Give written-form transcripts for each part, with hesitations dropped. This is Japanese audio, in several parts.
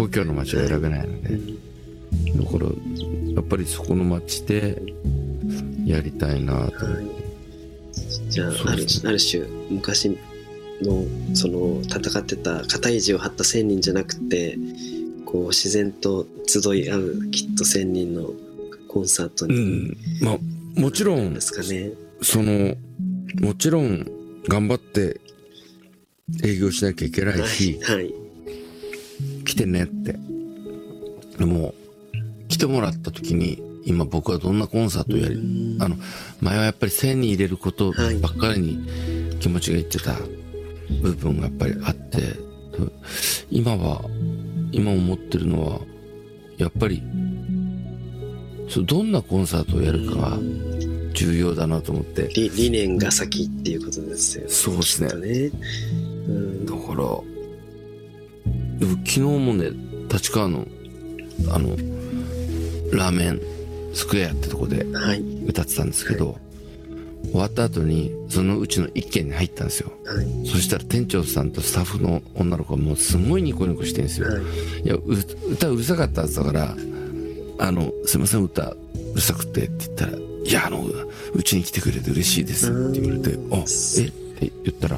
故郷の街を選べないので、だからやっぱりそこの街でやりたいなと思って、 じゃあ、ある種昔のその戦ってた肩肘を張った1000人じゃなくて、こう自然と集い合うきっと1000人のコンサートに、 まあもちろんですかね。 もちろん頑張って営業しなきゃいけないし、来てねって。でも来てもらった時に今僕はどんなコンサートをやり、前はやっぱり1000人入れることばっかりに気持ちがいってた部分がやっぱりあって、今思ってるのはやっぱりどんなコンサートをやるかが重要だなと思って。 理念が先っていうことですよね。 そうですね。だから昨日もね、立川のラーメンスクエアってとこで歌ってたんですけど、終わった後にそのうちの一軒に入ったんですよ。そしたら店長さんとスタッフの女の子がもうすごいニコニコしてるんですよ。いや、歌うるさかったやつだからすいません、歌うるさくてって言ったら、いやうちに来てくれて嬉しいですって言われて、って言ったら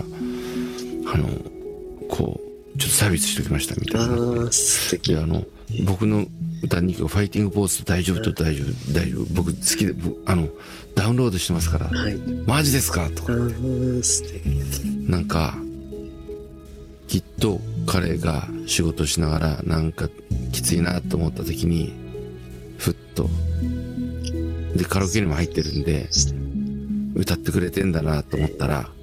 こうちょっとサービスしておきましたみたいな。 素敵。 僕の歌2曲ファイティングポーズ大丈夫大丈夫僕好きでダウンロードしてますから、マジですかとか、なんかきっと彼が仕事しながらなんかきついなと思った時にふっとでカラオケにも入ってるんで歌ってくれてんだなと思ったら、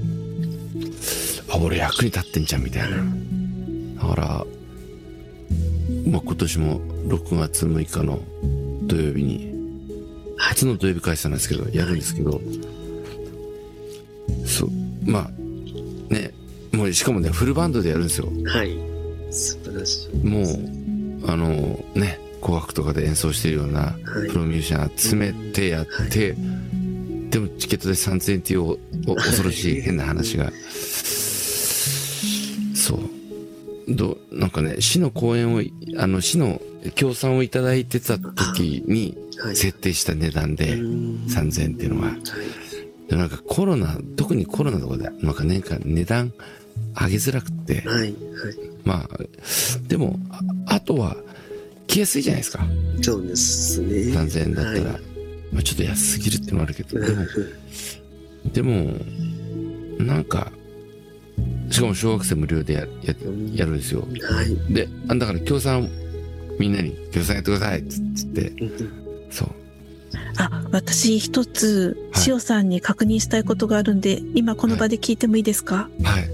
俺役に立ってんじゃんみたいな。だから今年も6月6日の土曜日に初の土曜日開催なんですけどやるんですけど、まあね、もうしかもねフルバンドでやるんですよ。素晴らしい。もうね、紅白とかで演奏してるようなプロミュージシャン集めてやって、でもチケットで3000円っていう恐ろしい変な話がなんかね、市の公演を市の協賛をいただいてた時に設定した値段で3000円っていうのが、でなんか特にコロナとかでなんか年間値段上げづらくて、まあでもあとは来やすいじゃないですか。 そうですね。 3000円だったら、まあちょっと安すぎるっていうのもあるけど、でもなんかしかも小学生無料でやるんですよ。で、だから協賛みんなに協賛やってくださいっつって、そう。 私一つ塩さんに確認したいことがあるんで、今この場で聞いてもいいですか？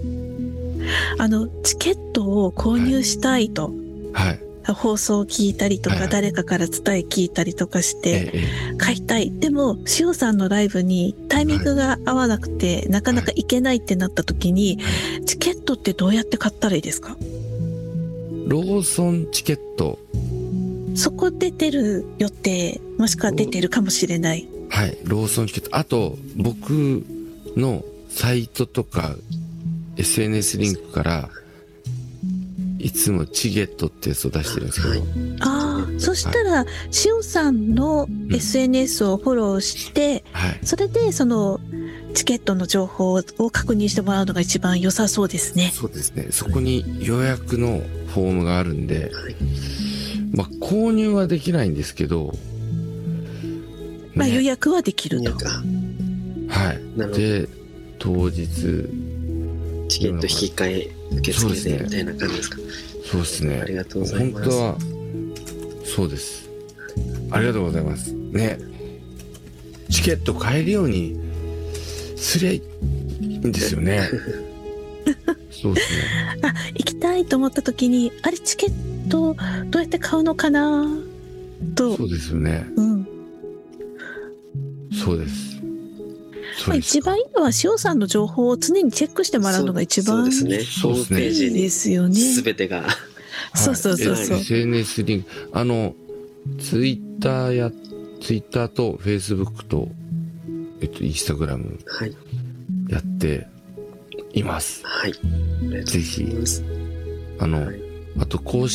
チケットを購入したいと。放送を聞いたりとか、誰かから伝え聞いたりとかして買いたい。でも塩さんのライブにタイミングが合わなくて、なかなか行けないってなった時に、チケットってどうやって買ったらいいですか？ ローソンチケット。 そこ出てる予定、もしくは出てるかもしれない。 ローソンチケット。あと僕のサイトとか SNS リンクからいつもチゲットってやつを出してるんですけど、 そしたら塩さんの SNS をフォローして、それでそのチケットの情報を確認してもらうのが一番良さそうですね。 そうですね。そこに予約のフォームがあるんで、まあ購入はできないんですけど、 まあ予約はできると。 で当日チケット引き換え受付でみたいな感じですか？ そうですね。 ありがとうございます。 本当はそうです。ありがとうございますね。チケット買えるようにすりゃいいんですよね。そうですね。 行きたいと思った時に、あれチケットどうやって買うのかなと。 そうですよね。そうです。 一番いいのは塩さんの情報を常にチェックしてもらうのが一番いいですよね。 すべてが。 そう。 SNS リンク、ツイッターとフェイスブックとインスタグラムやっています。ぜひあと公式